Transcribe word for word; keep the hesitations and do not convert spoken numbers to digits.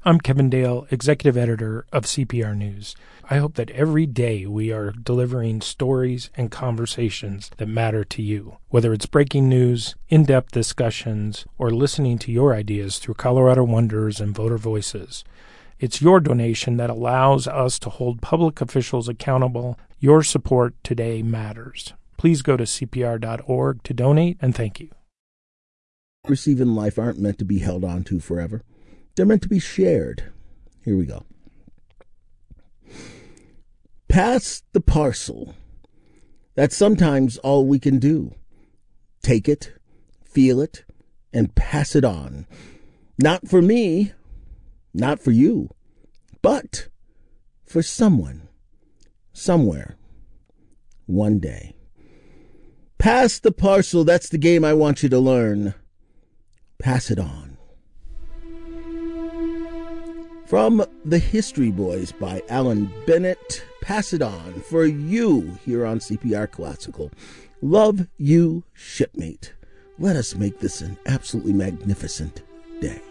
I'm Kevin Dale, Executive Editor of C P R News. I hope that every day we are delivering stories and conversations that matter to you, whether it's breaking news, in-depth discussions, or listening to your ideas through Colorado Wonders and Voter Voices. It's your donation that allows us to hold public officials accountable. Your support today matters. Please go to C P R dot org to donate, and thank you. Receive in life aren't meant to be held on to forever. They're meant to be shared. Here we go. Pass the parcel. That's sometimes all we can do. Take it, feel it, and pass it on. Not for me, not for you, but for someone, somewhere, one day. Pass the parcel. That's the game I want you to learn. Pass it on. From The History Boys by Alan Bennett, Pass It On for you here on C P R Classical. Love you, shipmate. Let us make this an absolutely magnificent day.